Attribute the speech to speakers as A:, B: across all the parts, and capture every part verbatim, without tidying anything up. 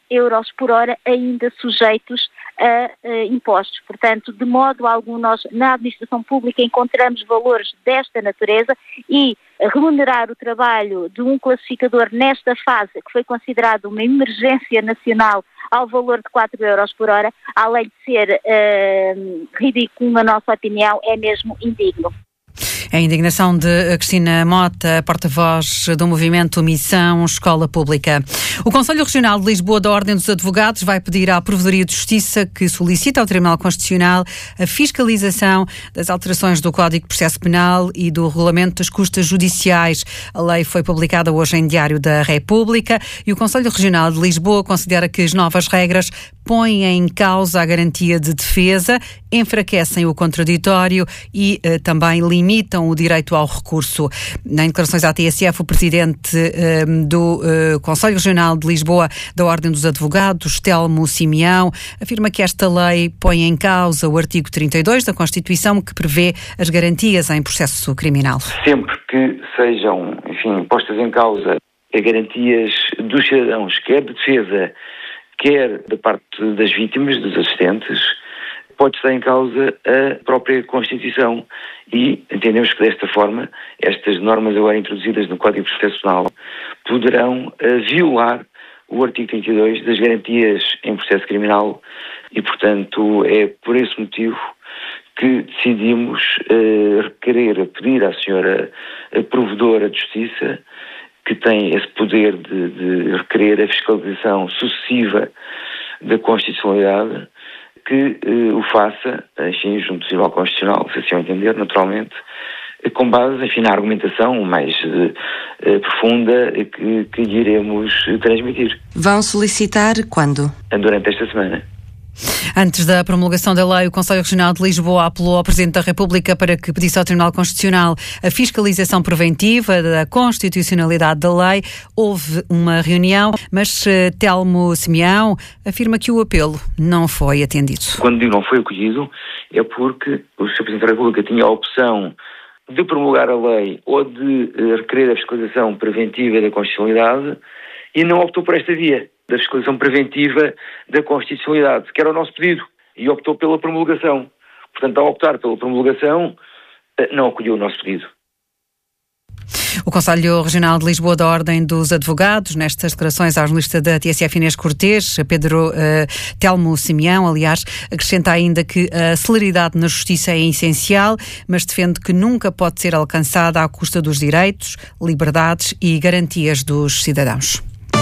A: euros por hora, ainda sujeitos a uh, impostos. Portanto, de modo algum, nós na administração pública encontramos valores desta natureza e remunerar o trabalho de um classificador nesta fase, que foi considerado uma emergência nacional, ao valor de quatro euros por hora, além de ser uh, ridículo, na nossa opinião, é mesmo indigno.
B: A indignação de Cristina Mota, porta-voz do movimento Missão Escola Pública. O Conselho Regional de Lisboa da Ordem dos Advogados vai pedir à Provedoria de Justiça que solicite ao Tribunal Constitucional a fiscalização das alterações do Código de Processo Penal e do Regulamento das Custas Judiciais. A lei foi publicada hoje em Diário da República e o Conselho Regional de Lisboa considera que as novas regras põem em causa a garantia de defesa, enfraquecem o contraditório e eh, também limitam o direito ao recurso. Em declarações à T S F, o presidente eh, do eh, Conselho Regional de Lisboa da Ordem dos Advogados, Telmo Simeão, afirma que esta lei põe em causa o artigo trinta e dois da Constituição, que prevê as garantias em processo criminal.
C: Sempre que sejam, enfim, postas em causa as garantias dos cidadãos, quer de defesa, quer da parte das vítimas, dos assistentes, pode estar em causa a própria Constituição e entendemos que desta forma estas normas agora introduzidas no Código de Processo Penal poderão uh, violar o artigo trinta e dois das garantias em processo criminal e, portanto, é por esse motivo que decidimos uh, requerer, pedir à senhora a provedora de Justiça, que tem esse poder de, de requerer a fiscalização sucessiva da constitucionalidade, que eh, o faça, enfim, junto ao Tribunal Constitucional, se assim o entender, naturalmente, eh, com base, enfim, na argumentação mais eh, profunda que, que iremos transmitir.
D: Vão solicitar quando?
C: Durante esta semana.
B: Antes da promulgação da lei, o Conselho Regional de Lisboa apelou ao Presidente da República para que pedisse ao Tribunal Constitucional a fiscalização preventiva da constitucionalidade da lei. Houve uma reunião, mas uh, Telmo Simeão afirma que o apelo não foi atendido.
C: Quando digo não foi acolhido, é porque o senhor Presidente da República tinha a opção de promulgar a lei ou de uh, requerer a fiscalização preventiva da constitucionalidade e não optou por esta via da fiscalização preventiva da constitucionalidade, que era o nosso pedido, e optou pela promulgação. Portanto, ao optar pela promulgação, não acolheu o nosso pedido.
B: O Conselho Regional de Lisboa da Ordem dos Advogados, nestas declarações à jornalista da T S F Inês Cortês, Pedro uh, Telmo Simeão, aliás, acrescenta ainda que a celeridade na justiça é essencial, mas defende que nunca pode ser alcançada à custa dos direitos, liberdades e garantias dos cidadãos.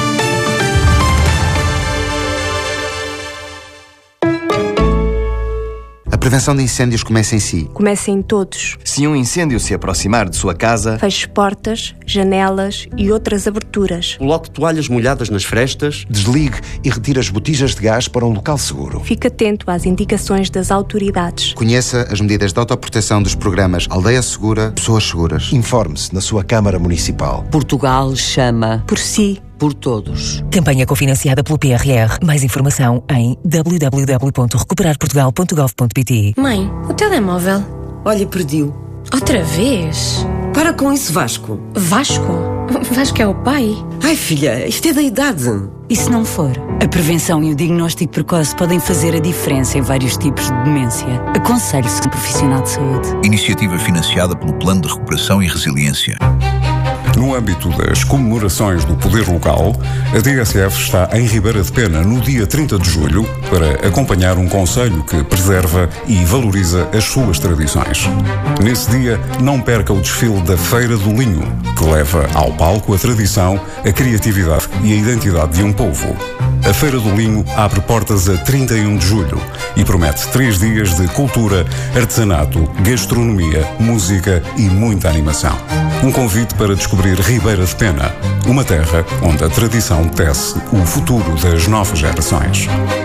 E: A prevenção de incêndios começa em si.
F: Começa em todos.
G: Se um incêndio se aproximar de sua casa,
F: feche portas, janelas e outras aberturas.
H: Coloque toalhas molhadas nas frestas.
E: Desligue e retire as botijas de gás para um local seguro.
F: Fique atento às indicações das autoridades.
E: Conheça as medidas de autoproteção dos programas Aldeia Segura, Pessoas Seguras.
I: Informe-se na sua Câmara Municipal.
J: Portugal chama
F: por si.
J: Por todos.
K: Campanha cofinanciada pelo P R R. Mais informação em w w w ponto recuperar portugal ponto gov ponto p t.
L: Mãe, o telemóvel.
M: Olha, perdi-o.
L: Outra vez?
M: Para com isso, Vasco.
L: Vasco? Vasco é o pai?
M: Ai, filha, isto é da idade.
J: E se não for? A prevenção e o diagnóstico precoce podem fazer a diferença em vários tipos de demência. Aconselhe-se um profissional de saúde.
N: Iniciativa financiada pelo Plano de Recuperação e Resiliência.
O: No âmbito das comemorações do poder local, a T S F está em Ribeira de Pena no dia trinta de julho para acompanhar um concelho que preserva e valoriza as suas tradições. Nesse dia, não perca o desfile da Feira do Linho, que leva ao palco a tradição, a criatividade e a identidade de um povo. A Feira do Linho abre portas a trinta e um de julho e promete três dias de cultura, artesanato, gastronomia, música e muita animação. Um convite para descobrir Ribeira de Pena, uma terra onde a tradição tece o futuro das novas gerações.